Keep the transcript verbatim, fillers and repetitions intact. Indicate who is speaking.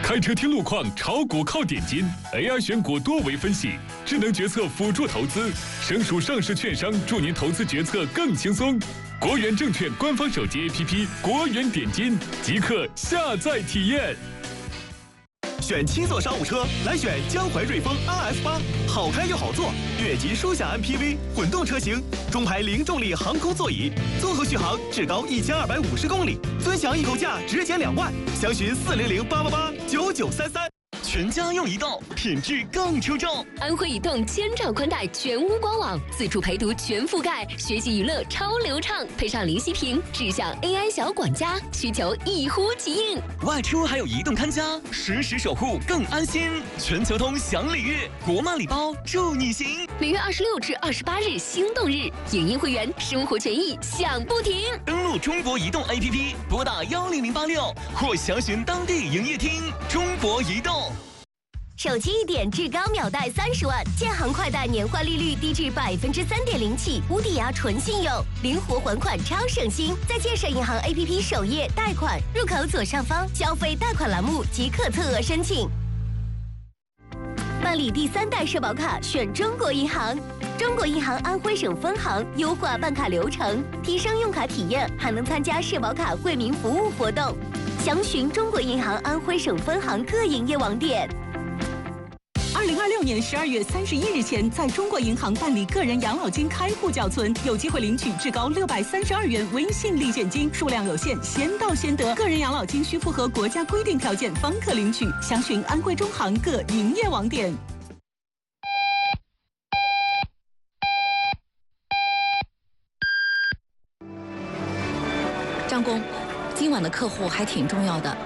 Speaker 1: 开车听路况，炒股靠点金 ，A I 选股多维分析，智能决策辅助投资，省属上市券商助您投资决策更轻松。国元证券官方手机 A P P 国元点金，即刻下载体验。
Speaker 2: 选七座商务车，来选江淮瑞风 R F 八，好开又好坐，越级舒享 M P V 混动车型，中排零重力航空座椅，综合续航至高一千二百五十公里，尊享易购价直减两万，详询四零零八八八九九三三。全家用移动，品质更出众。
Speaker 3: 安徽移动千兆宽带全屋官网，自助陪读全覆盖，学习娱乐超流畅，配上林息屏智享 A I 小管家，需求一呼即应。
Speaker 2: 外出还有移动看家，实时守护更安心。全球通享礼遇，国漫礼包祝你行。
Speaker 3: 每月二十六至二十八日心动日，影音会员生活权益享不停。
Speaker 2: 登录中国移动 A P P， 拨打幺零零八六或详询当地营业厅。中国移动。
Speaker 4: 手机一点至高秒贷三十万，建行快贷年化利率低至百分之三点零起，无抵押纯信用，灵活还款超省心。在建设银行 A P P 首页贷款入口左上方消费贷款栏目即可特额申请。办理第三代社保卡，选中国银行。中国银行安徽省分行优化办卡流程，提升用卡体验，还能参加社保卡惠民服务活动。详询中国银行安徽省分行各营业网点。
Speaker 5: 二零二六年十二月三十一日前，在中国银行办理个人养老金开户缴存，有机会领取至高六百三十二元微信立现金，数量有限，先到先得。个人养老金需符合国家规定条件方可领取，详询安徽中行各营业网点。
Speaker 6: 张工，今晚的客户还挺重要的。